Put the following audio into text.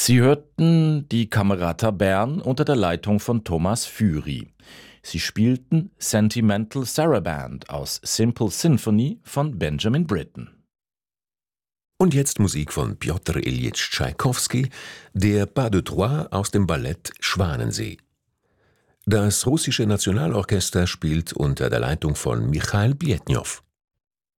Sie hörten die Camerata Bern unter der Leitung von Thomas Füri. Sie spielten Sentimental Saraband aus Simple Symphony von Benjamin Britten. Und jetzt Musik von Pjotr Iljitsch Tschaikowski, der Pas de Trois aus dem Ballett Schwanensee. Das russische Nationalorchester spielt unter der Leitung von Michail Bjetnjow.